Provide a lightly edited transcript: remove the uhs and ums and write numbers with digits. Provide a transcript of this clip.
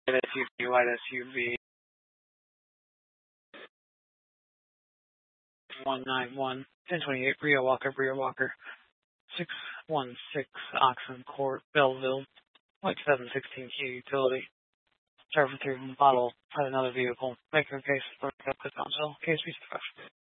SUV, white SUV, 191, 1028, Bria Walker, 616 Oxen Court, Belleville, white 716 Q utility. Driver through model, had another vehicle, making a case for Case be special.